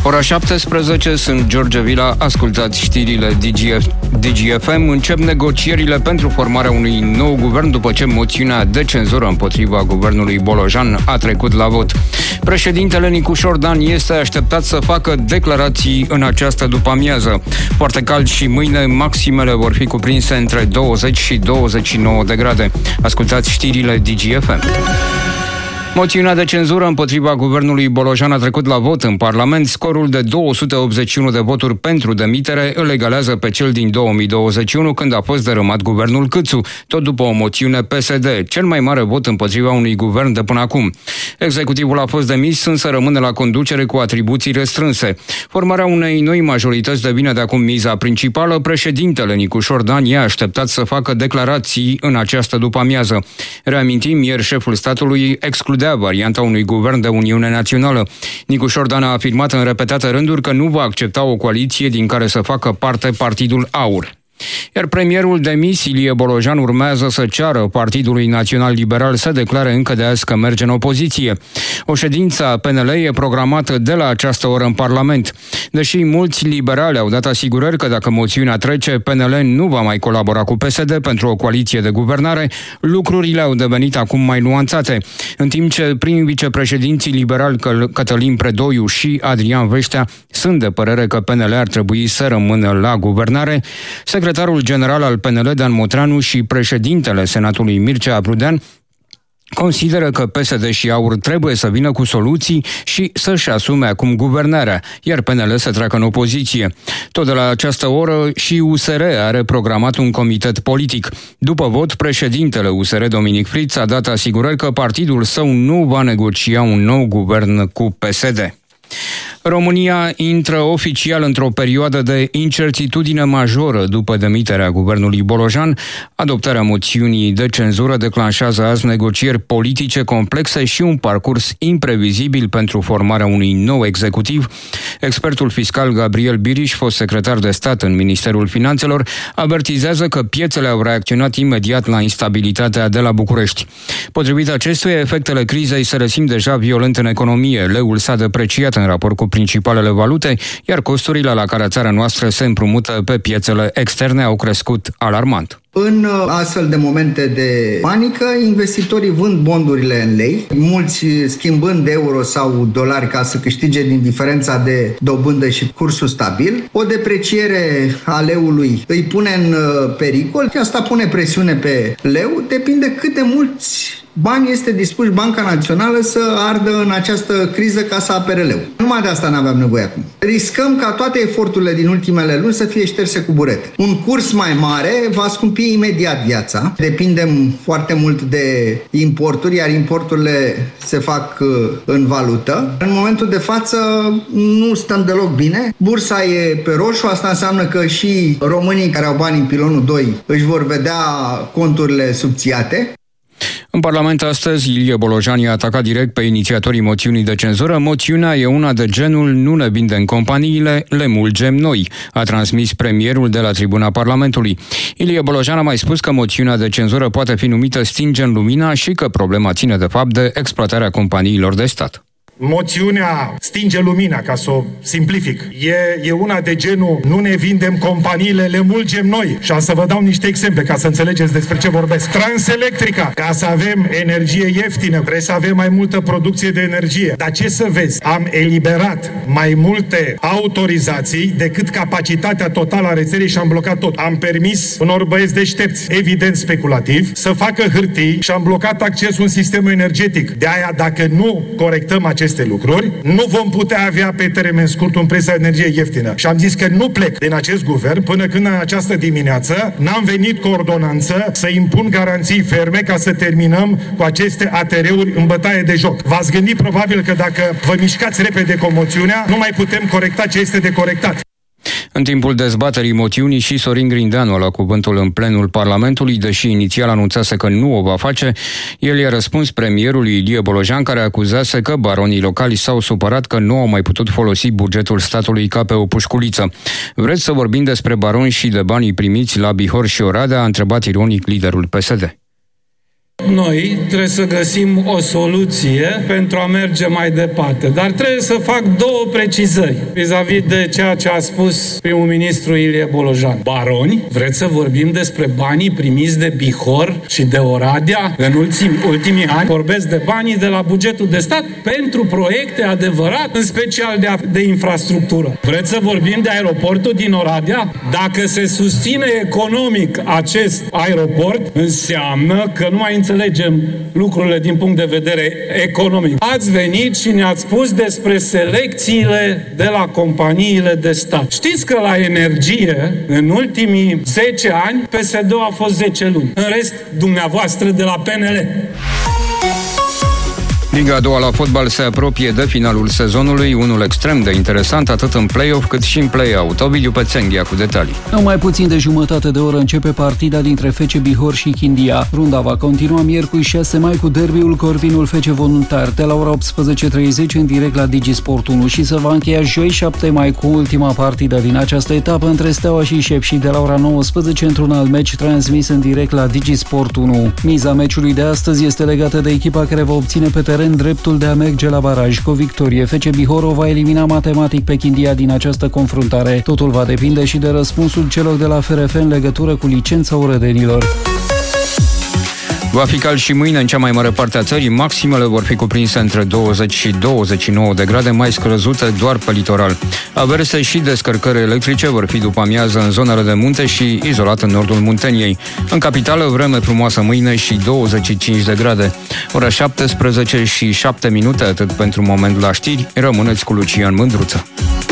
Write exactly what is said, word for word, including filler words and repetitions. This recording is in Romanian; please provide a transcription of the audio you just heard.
Ora șaptesprezece, sunt George Vila, ascultați știrile D G F M. Încep negocierile pentru formarea unui nou guvern după ce moțiunea de cenzură împotriva guvernului Bolojan a trecut la vot. Președintele Nicușor Dan este așteptat să facă declarații în această după-amiază. Foarte cald și mâine maximele vor fi cuprinse între douăzeci și douăzeci și nouă de grade. Ascultați știrile D G F M. Moțiunea de cenzură împotriva guvernului Bolojan a trecut la vot în Parlament. Scorul de două sute optzeci și unu de voturi pentru demitere îl egalează pe cel din două mii douăzeci și unu, când a fost dărâmat guvernul Câțu, tot după o moțiune P S D, cel mai mare vot împotriva unui guvern de până acum. Executivul a fost demis, însă rămâne la conducere cu atribuții restrânse. Formarea unei noi majorități devine de acum miza principală. Președintele Nicușor Dan e așteptat să facă declarații în această după-amiază. Reamintim, ieri șeful statului exclude varianta unui guvern de Uniune Națională. Nicușor Dan a afirmat în repetate rânduri că nu va accepta o coaliție din care să facă parte Partidul Aur. Iar premierul demis, Ilie Bolojan, urmează să ceară Partidului Național Liberal să declare încă de azi că merge în opoziție. O ședință a P N L e programată de la această oră în Parlament. Deși mulți liberali au dat asigurări că dacă moțiunea trece, P N L nu va mai colabora cu P S D pentru o coaliție de guvernare, lucrurile au devenit acum mai nuanțate. În timp ce prim vicepreședinții liberali Cătălin Predoiu și Adrian Veștea sunt de părere că P N L ar trebui să rămână la guvernare, secretarul general al P N L, Dan Motranu, și președintele Senatului, Mircea Abrudean, consideră că P S D și Aur trebuie să vină cu soluții și să-și asume acum guvernarea, iar P N L să treacă în opoziție. Tot de la această oră și U S R are programat un comitet politic. După vot, președintele U S R, Dominic Friț, a dat asigurări că partidul său nu va negocia un nou guvern cu P S D. România intră oficial într-o perioadă de incertitudine majoră după demiterea guvernului Bolojan. Adoptarea moțiunii de cenzură declanșează azi negocieri politice complexe și un parcurs imprevizibil pentru formarea unui nou executiv. Expertul fiscal Gabriel Biriș, fost secretar de stat în Ministerul Finanțelor, avertizează că piețele au reacționat imediat la instabilitatea de la București. Potrivit acestuia, efectele crizei se resimt deja violent în economie. Leul s-a depreciat în raport cu principalele valute, iar costurile la care țara noastră se împrumută pe piețele externe au crescut alarmant. În astfel de momente de panică, investitorii vând bondurile în lei, mulți schimbând euro sau dolari ca să câștige din diferența de dobândă și cursul stabil. O depreciere a leului îi pune în pericol și asta pune presiune pe leu, depinde cât de mulți bani este dispus Banca Națională să ardă în această criză ca să apere leu. Numai de asta n-aveam nevoie acum. Riscăm ca toate eforturile din ultimele luni să fie șterse cu burete. Un curs mai mare va scumpi imediat viața. Depindem foarte mult de importuri, iar importurile se fac în valută. În momentul de față nu stăm deloc bine. Bursa e pe roșu, asta înseamnă că și românii care au bani în pilonul doi își vor vedea conturile subțiate. În Parlament astăzi, Ilie Bolojan i-a atacat direct pe inițiatorii moțiunii de cenzură. Moțiunea e una de genul "nu ne vindem companiile, le mulgem noi", a transmis premierul de la tribuna Parlamentului. Ilie Bolojan a mai spus că moțiunea de cenzură poate fi numită "stingem lumina" și că problema ține de fapt de exploatarea companiilor de stat. Moțiunea stinge lumina, ca să o simplific. E, e una de genul "nu ne vindem companiile, le mulgem noi". Și am să vă dau niște exemple ca să înțelegeți despre ce vorbesc. Transelectrica, ca să avem energie ieftină, trebuie să avem mai multă producție de energie. Dar ce să vezi? Am eliberat mai multe autorizații decât capacitatea totală a rețelei și am blocat tot. Am permis unor băieți deștepți, evident speculativ, să facă hârtii și am blocat accesul în sistemul energetic. De aia, dacă nu corectăm acest aceste lucruri, nu vom putea avea pe termen scurt un preț la energie ieftină. Și am zis că nu plec din acest guvern până când în această dimineață n-am venit cu ordonanță să impun garanții ferme ca să terminăm cu aceste A T R-uri în bătaie de joc. V-ați gândit probabil că dacă vă mișcați repede cu moțiunea, nu mai putem corecta ce este de corectat. În timpul dezbaterii moțiunii, și Sorin Grindeanu a luat cuvântul în plenul Parlamentului, deși inițial anunțase că nu o va face. El i-a răspuns premierului Ilie Bolojan, care acuzase că baronii locali s-au supărat că nu au mai putut folosi bugetul statului ca pe o pușculiță. "Vreți să vorbim despre baroni și de banii primiți la Bihor și Oradea?" a întrebat ironic liderul P S D. Noi trebuie să găsim o soluție pentru a merge mai departe, dar trebuie să fac două precizări vis-a-vis de ceea ce a spus primul ministru Ilie Bolojan. Baroni, vreți să vorbim despre banii primiți de Bihor și de Oradea în ultimii, ultimii ani? Vorbesc de banii de la bugetul de stat pentru proiecte adevărat, în special de, de infrastructură. Vreți să vorbim de aeroportul din Oradea? Dacă se susține economic acest aeroport, înseamnă că nu mai înțelegem lucrurile din punct de vedere economic. Ați venit și ne-ați spus despre selecțiile de la companiile de stat. Știți că la energie, în ultimii zece ani, P S D-ul a fost zece luni. În rest, dumneavoastră de la P N L. Liga a doua la fotbal se apropie de finalul sezonului, unul extrem de interesant atât în play-off cât și în play-out. Ovidiu Pețenghia cu detalii. În mai puțin de jumătate de oră începe partida dintre F C Bihor și Chindia. Runda va continua miercuri șase mai cu derbiul Corvinul F C Voluntar de la ora optsprezece și treizeci în direct la DigiSport unu și se va încheia joi șapte mai cu ultima partidă din această etapă între Steaua și Șepși de la ora nouăsprezece într-un alt meci transmis în direct la DigiSport unu. Miza meciului de astăzi este legată de echipa care va obține pe teren dreptul de a merge la baraj. Cu o victorie, F C Bihor o va elimina matematic pe Chindia din această confruntare. Totul va depinde și de răspunsul celor de la F R F în legătură cu licența orădenilor. Va fi cald și mâine în cea mai mare parte a țării. Maximele vor fi cuprinse între douăzeci și douăzeci și nouă de grade, mai scăzute doar pe litoral. Averse și descărcări electrice vor fi după amiază în zonele de munte și izolat în nordul Munteniei. În capitală, vreme frumoasă mâine și douăzeci și cinci de grade. Ora șaptesprezece și șapte minute, atât pentru moment la știri. Rămâneți cu Lucian Mândruță.